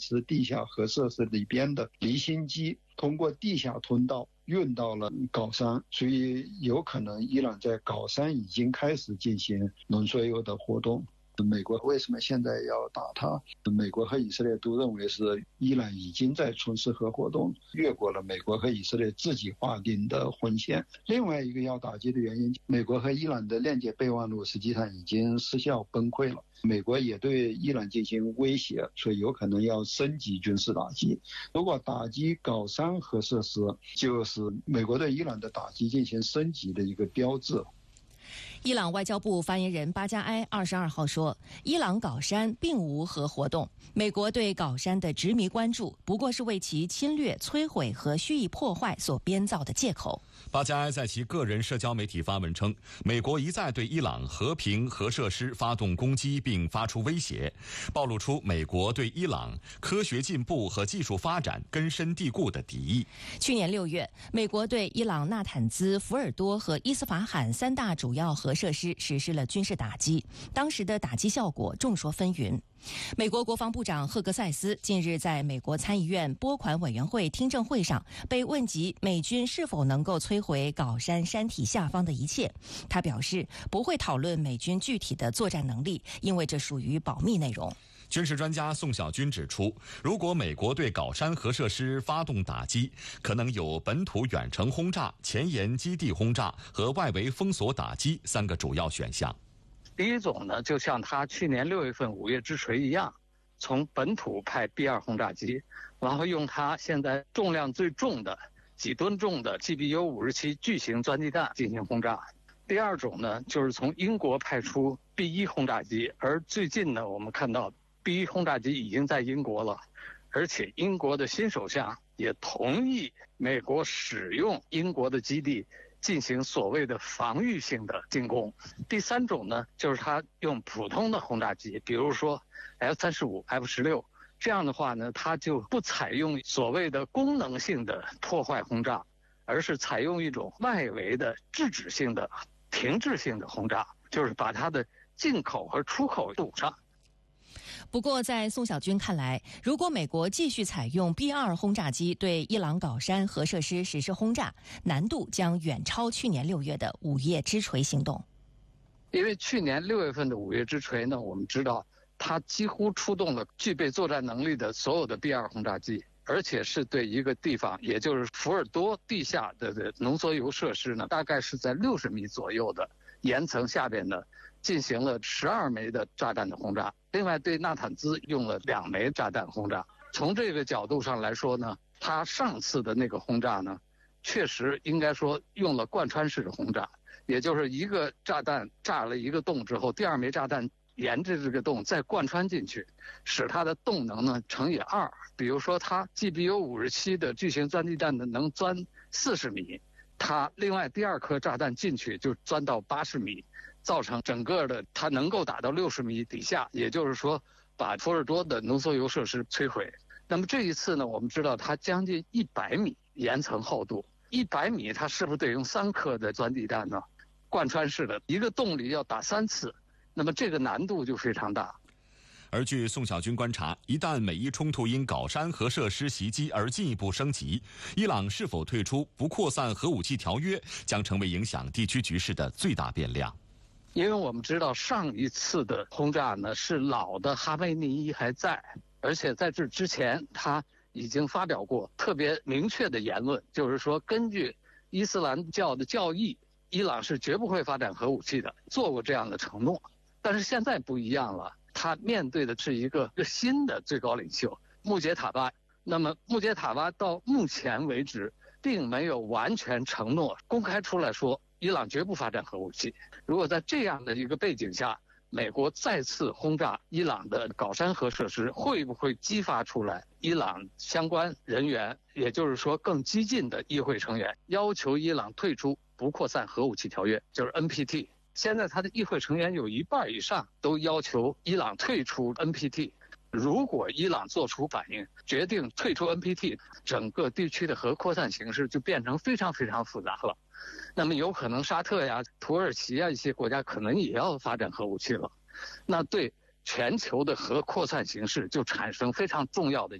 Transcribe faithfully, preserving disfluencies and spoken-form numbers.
斯地下核设施里边的离心机通过地下通道运到了高山，所以有可能伊朗在高山已经开始进行浓缩铀的活动。美国为什么现在要打它？美国和以色列都认为是伊朗已经在从事核活动，越过了美国和以色列自己划定的红线。另外一个要打击的原因，美国和伊朗的链接备忘录实际上已经失效崩溃了，美国也对伊朗进行威胁，所以有可能要升级军事打击。如果打击高山核设施，就是美国对伊朗的打击进行升级的一个标志。 伊朗外交部发言人巴加埃二十二号说，伊朗搞山并无核活动，美国对搞山的执迷关注不过是为其侵略、摧毁和蓄意破坏所编造的借口。 巴加埃在其个人社交媒体发文称，美国一再对伊朗和平核设施发动攻击并发出威胁，暴露出美国对伊朗科学进步和技术发展根深蒂固的敌意。 去年六月，美国对伊朗纳坦兹、福尔多和伊斯法罕三大主要核设施实施了军事打击，当时的打击效果众说纷纭。美国国防部长赫格塞斯近日在美国参议院拨款委员会听证会上被问及美军是否能够摧毁搞山山体下方的一切，他表示不会讨论美军具体的作战能力，因为这属于保密内容。 军事专家宋小军指出，如果美国对搞山核设施发动打击，可能有本土远程轰炸、前沿基地轰炸和外围封锁打击三个主要选项。 第一种呢，就像他去年六月份五月之锤一样，从本土派 B 二 轰炸机，然后用它现在重量最重的几吨重的 G B U 五十七巨型钻地弹进行轰炸。第二种呢，就是从英国派出 B 一 轰炸机，而最近呢，我们看到 B 一 轰炸机已经在英国了，而且英国的新首相也同意美国使用英国的基地进行所谓的防御性的进攻。第三种呢，就是他用普通的轰炸机，比如说 F 三十五、F 十六，这样的话呢，他就不采用所谓的功能性的破坏轰炸，而是采用一种外围的制止性的、停滞性的轰炸，就是把它的进口和出口堵上。 不过在宋小军看来，如果美国继续采用 B 二 轰炸机对伊朗搞山核设施实施轰炸，难度将远超去年六月的午夜之锤行动。 因为去年六月份的午夜之锤呢，我们知道它几乎出动了具备作战能力的所有的 B 二 轰炸机，而且是对一个地方，也就是福尔多地下的浓缩铀设施呢，大概是在六十米左右的岩层下边呢，进行了十二枚的炸弹的轰炸。另外对纳坦兹用了两枚炸弹轰炸。从这个角度上来说呢，他上次的那个轰炸呢，确实应该说用了贯穿式的轰炸，也就是一个炸弹炸了一个洞之后，第二枚炸弹沿着这个洞再贯穿进去，使它的动能呢乘以二。比如说它 G B U 五十七的巨型钻地弹呢能钻四十米，它另外第二颗炸弹进去就钻到八十米，造成整个的它能够打到六十米底下，也就是说把福尔多的浓缩铀设施摧毁。那么这一次呢，我们知道它将近一百米岩层厚度，一百米它是不是得用三颗的钻地弹呢？贯穿式的，一个洞里要打三次，那么这个难度就非常大。 而据宋小军观察，一旦美伊冲突因搞山核设施袭击而进一步升级，伊朗是否退出不扩散核武器条约，将成为影响地区局势的最大变量。 因为我们知道上一次的轰炸呢，是老的哈梅尼伊还在，而且在这之前他已经发表过特别明确的言论，就是说根据伊斯兰教的教义，伊朗是绝不会发展核武器的，做过这样的承诺。但是现在不一样了，他面对的是一个新的最高领袖穆杰塔巴。那么穆杰塔巴到目前为止并没有完全承诺公开出来说伊朗绝不发展核武器。如果在这样的一个背景下，美国再次轰炸伊朗的搞山核设施，会不会激发出来伊朗相关人员，也就是说更激进的议会成员，要求伊朗退出不扩散核武器条约，就是 N P T。 现在他的议会成员有一半以上都要求伊朗退出 N P T。 如果伊朗做出反应，决定退出 N P T， 整个地区的核扩散形势就变成非常非常复杂了。那么有可能沙特呀、土耳其啊一些国家可能也要发展核武器了，那对全球的核扩散形势就产生非常重要的